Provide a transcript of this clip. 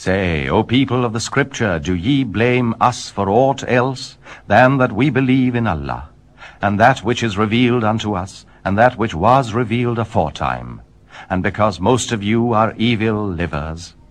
Say, O people of the Scripture, do ye blame us for aught else than that we believe in Allah, and that which is revealed unto us, and that which was revealed aforetime, and because most of you are evil livers?